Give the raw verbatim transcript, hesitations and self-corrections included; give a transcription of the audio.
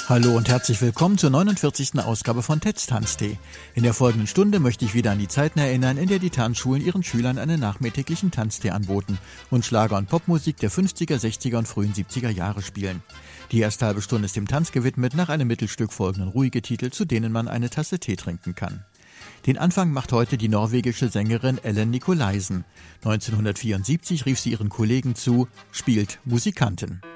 Hallo und herzlich willkommen zur neunundvierzigsten Ausgabe von Tetz Tanztee. In der folgenden Stunde möchte ich wieder an die Zeiten erinnern, in der die Tanzschulen ihren Schülern einen nachmittäglichen Tanztee anboten und Schlager- und Popmusik der fünfziger, sechziger und frühen siebziger Jahre spielen. Die erste halbe Stunde ist dem Tanz gewidmet, nach einem Mittelstück folgenden ruhige Titel, zu denen man eine Tasse Tee trinken kann. Den Anfang macht heute die norwegische Sängerin Ellen Nikolaisen. neunzehnhundertvierundsiebzig rief sie ihren Kollegen zu, spielt Musikanten.